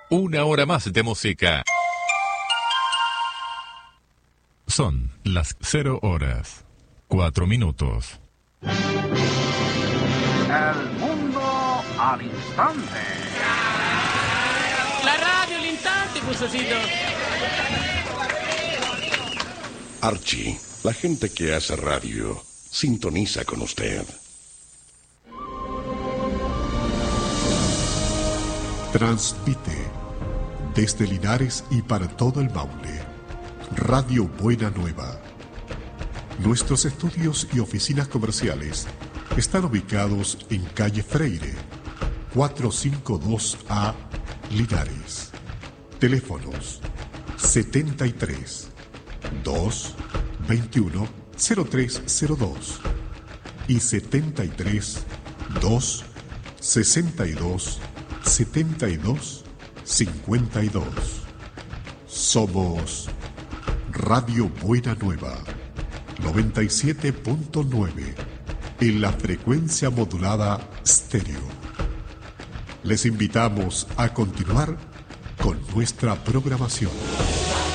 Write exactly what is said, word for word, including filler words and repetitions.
Una hora más de música. Son las cero horas, cuatro minutos. El mundo al instante. La radio al instante, Cusocito. Archie, la gente que hace radio, sintoniza con usted. Transmite desde Linares y para todo el Maule, Radio Buena Nueva. Nuestros estudios y oficinas comerciales están ubicados en calle Freire, cuatrocientos cincuenta y dos A, Linares. Teléfonos setenta y tres, dos, veintiuno, cero tres cero dos y setenta y tres, dos, sesenta y dos, setenta y dos, cincuenta y dos. Somos Radio Buena Nueva, noventa y siete punto nueve, en la frecuencia modulada estéreo. Les invitamos a continuar con nuestra programación.